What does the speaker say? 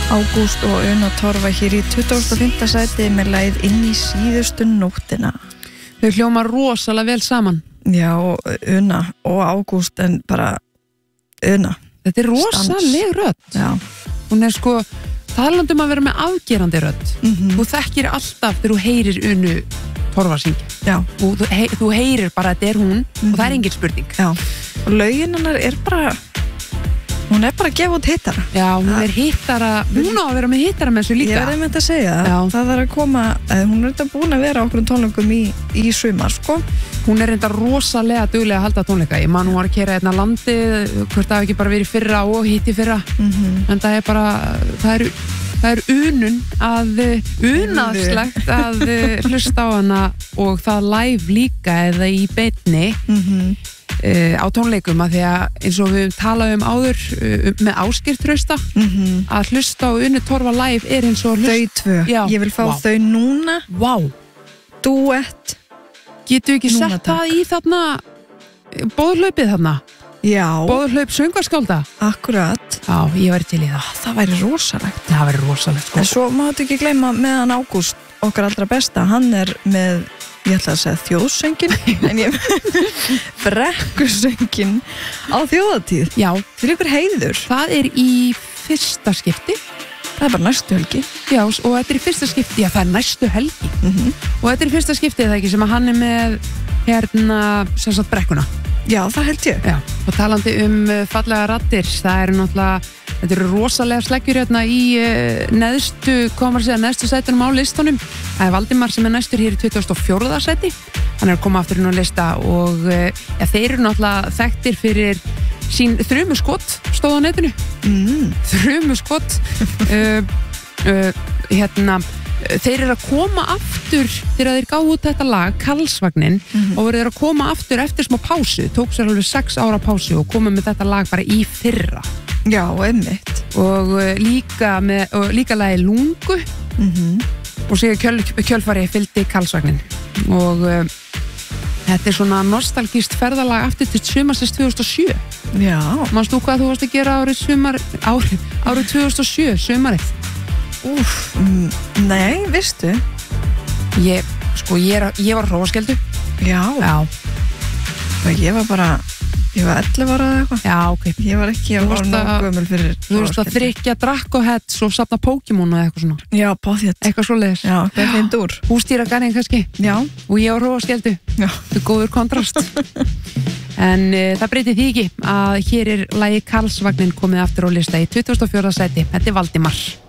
Ágúst og Una Torfa hér í 25. sæti með lagið Inn í síðustu nóttina. Þau hljóma rosalega vel saman. Já, Una og Ágúst, en bara Una. Þetta rosaleg rödd. Já. Hún sko, talandum að vera með afgerandi rödd. Þú þekkir alltaf þegar þú heyrir Unu Torfa syngja. Já. Og þú heyrir bara að þetta hún og það engin spurning. Já. Og lögin hennar bara... Hún bara að gefa út hittara. Já, hún hittara, hún á að vera með hittara með þessu líka. Ég verði með þetta að segja, það þarf að koma, hún þetta búin að vera á okkur tónleikum í sumar, sko. Hún reynda rosalega duglega að halda tónleika. Ég man hún var að keyra hérna landið, hvort það ekki bara verið fyrra og hitti fyrra. En það bara, það er unaðslegt að hlusta á hana og það live líka eða í beinni. Á tónleikum að því að eins og við talaðum áður með Ásgeir Trausta að hlusta á Unu Torfa live eins og þau tvö, ég vil fá þau núna duett getur ekki sett það í þarna bóðhlaupið þarna bóðhlaup söngvarskálda akkurat, já, ég væri til í það væri rosalegt sko. En svo máttu ekki gleyma meðan Ágúst okkar allra besta, hann með ég ætla að segja þjóðsöngin en ég brekkusöngin á þjóðatíð. Já. Fyrir ykkur heiður. Það í fyrsta skipti. Það bara næstu helgi. Já, og þetta í fyrsta skipti. Já, það næstu helgi. Og þetta í fyrsta skipti það ekki sem að hann með hérna, sem sagt brekkuna. Já, það held ég. Já, og talandi fallega raddir, það náttúrulega, þetta eru rosalega sleggjur hérna í neðstu sætunum á listunum. Það Valdimar sem næstur hér í 24. sæti. Hann að koma aftur inn á lista og þeir eru náttúrulega þekktir fyrir sín þrumuskott stóð á netinu. Þrumuskott. Þeir eru að koma aftur þegar þeir gáðu út þetta lag, Karlsvagnin, og voru þeir að koma aftur eftir smá pásu, tók sér alveg 6 ára pásu og komið með þetta lag bara í fyrra. Já, einmitt. Og líka lagi Lungu og síðan kjölfari fylgdi Karlsvagnin og þetta svona nostalgískt ferðalag aftur til sumarsins 2007. Já. Manstu hvað þú varst að gera árið 2007, sumarið? Nei, veistu? Ég var hrófaskjöldu. Já. Ég var 11 ára eða eitthvað. Já, ok. Ég var ekki að vera nóg gömul fyrir hrófaskjöldu. Þú varst að þrykja Draco-heads og safna Pokémon og eitthvað svona. Já, potþétt. Eitthvað svoleiðis. Já, það fint úr. Húsdýragarðinn kannski. Já. Og ég var hrófaskjöldu. Já. Þetta góður kontrast. En það breytir því ekki að hér lagið Karlsvagnin komið aftur á lista í 24. sæti. Þetta Valdimar.